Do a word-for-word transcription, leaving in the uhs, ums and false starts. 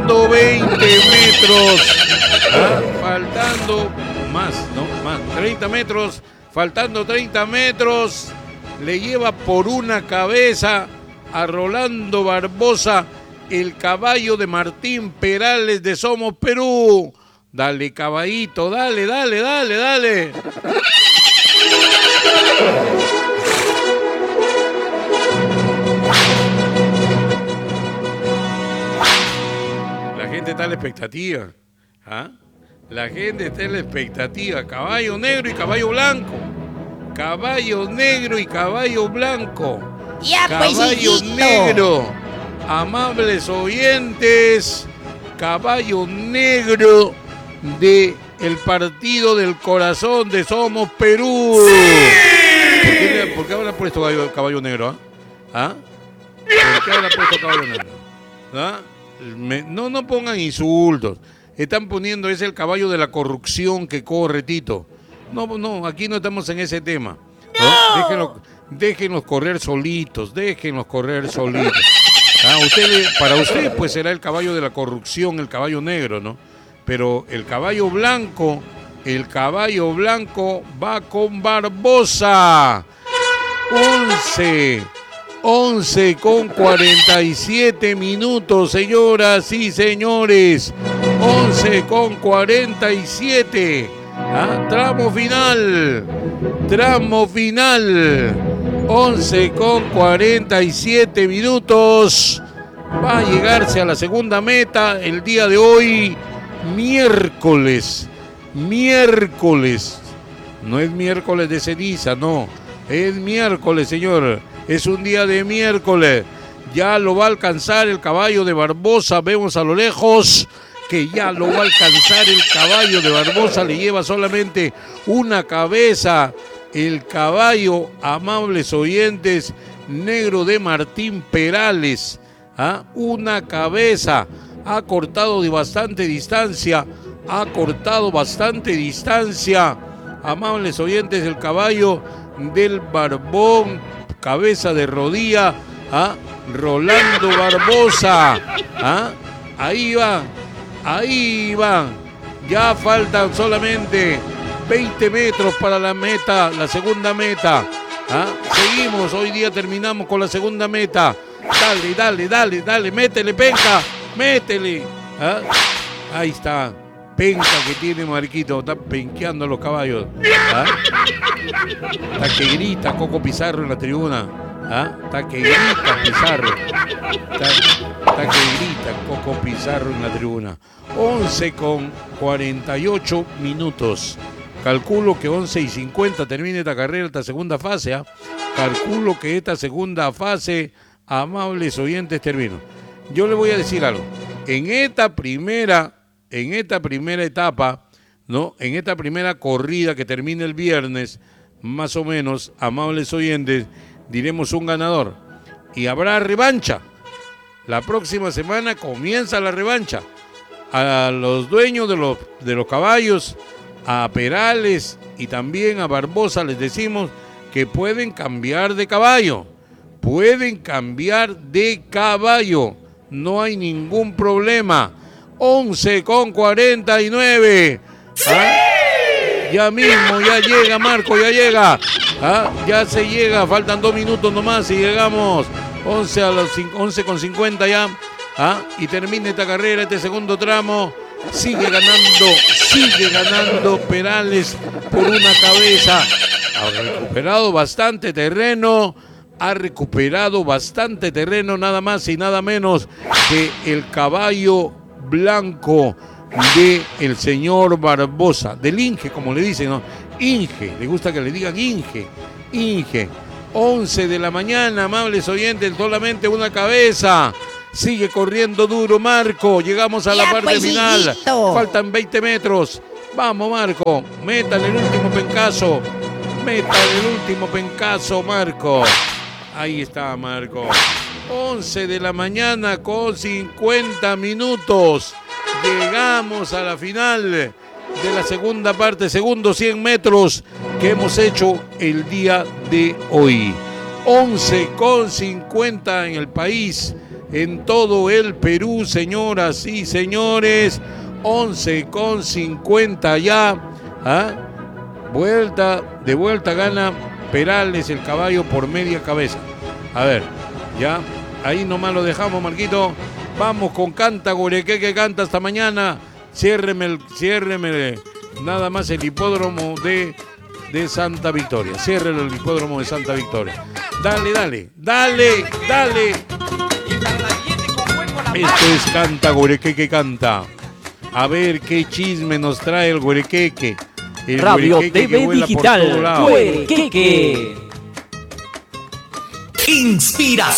faltando veinte metros. ¿Ah? Faltando más, ¿no? Más, treinta metros. Faltando treinta metros. Le lleva por una cabeza a Rolando Barbosa, el caballo de Martín Perales de Somos Perú. Dale, caballito, dale, dale, dale, dale. La gente está a la expectativa. ¿Ah? La gente está en la expectativa. Caballo negro y caballo blanco. Caballo negro y caballo blanco. Ya, caballo pues, negro. Amables oyentes. Caballo negro de el partido del corazón de Somos Perú. ¡Sí! ¿Por qué, ¿Por qué habrá puesto caballo, caballo negro? ¿Ah? ¿Ah? ¿Por qué habrá puesto caballo negro? ¿Ah? Me, no, no pongan insultos. Están poniendo, es el caballo de la corrupción que corre, Tito. No, no, aquí no estamos en ese tema. ¿No? Déjenlos, déjenlos correr solitos, déjenlos correr solitos. Ah, usted, para usted, pues será el caballo de la corrupción, el caballo negro, ¿no? Pero el caballo blanco, el caballo blanco va con Barbosa. once. once con cuarenta y siete minutos, señoras y señores. once con cuarenta y siete. ¿Ah? Tramo final. Tramo final. once con cuarenta y siete minutos. Va a llegarse a la segunda meta el día de hoy, miércoles. Miércoles. No es miércoles de ceniza, no. Es miércoles, señor. Es un día de miércoles. Ya lo va a alcanzar el caballo de Barbosa. Vemos a lo lejos que ya lo va a alcanzar el caballo de Barbosa. Le lleva solamente una cabeza. El caballo, amables oyentes, negro de Martín Perales. ¿Ah? Una cabeza. Ha cortado de bastante distancia. Ha cortado bastante distancia. Amables oyentes, el caballo del Barbón. Cabeza de rodilla, ¿ah? Rolando Barbosa, ¿ah? Ahí van, ahí van, ya faltan solamente veinte metros para la meta, la segunda meta, ¿ah? Seguimos, hoy día terminamos con la segunda meta, dale, dale, dale, dale, métele, penca, métele, ¿ah? Ahí está, penca que tiene Marquito, está penqueando los caballos, ¿ah? Está que grita Coco Pizarro en la tribuna, ¿ah? Está que grita Pizarro, está, está que grita Coco Pizarro en la tribuna. once con cuarenta y ocho minutos. Calculo que once y cincuenta termine esta carrera, esta segunda fase, ¿ah? Calculo que esta segunda fase, amables oyentes, termino. Yo le voy a decir algo. En esta primera, en esta primera etapa, ¿no? En esta primera corrida que termina el viernes, más o menos, amables oyentes, diremos un ganador. Y habrá revancha. La próxima semana comienza la revancha. A los dueños de los, de los caballos, a Perales y también a Barbosa les decimos que pueden cambiar de caballo. Pueden cambiar de caballo. No hay ningún problema. once con cuarenta y nueve. ¿Ah? Ya mismo, ya llega Marco, ya llega. ¿Ah? Ya se llega, faltan dos minutos nomás y llegamos. once a los once con cincuenta ya. ¿Ah? Y termina esta carrera, este segundo tramo. Sigue ganando, sigue ganando Perales por una cabeza. Ha recuperado bastante terreno. Ha recuperado bastante terreno, nada más y nada menos que el caballo blanco de el señor Barbosa, del Inge, como le dicen, ¿no? Inge, le gusta que le digan Inge, Inge. once de la mañana, amables oyentes, solamente una cabeza. Sigue corriendo duro Marco, llegamos a la ya, parte pues, final. hijito. Faltan veinte metros. Vamos, Marco, métale el último pencazo. Métale el último pencazo, Marco. Ahí está, Marco. once de la mañana con cincuenta minutos. Llegamos a la final de la segunda parte, segundos cien metros que hemos hecho el día de hoy. once con cincuenta en el país. en todo el Perú, señoras y señores. once con cincuenta ya. ¿Ah? Vuelta, de vuelta gana Perales el caballo por media cabeza. A ver, ya, ahí nomás lo dejamos, Marquito. Vamos con Canta Guarequé, que canta hasta mañana. Ciérreme, el, ciérreme nada más el hipódromo de, de Santa Victoria. Ciérreme el hipódromo de Santa Victoria. Dale, dale, dale, dale. Esto es Canta Guarequé, que canta. A ver qué chisme nos trae el Guarequeque. El Radio Guarequeque T V Digital. Guarequeque. Inspira.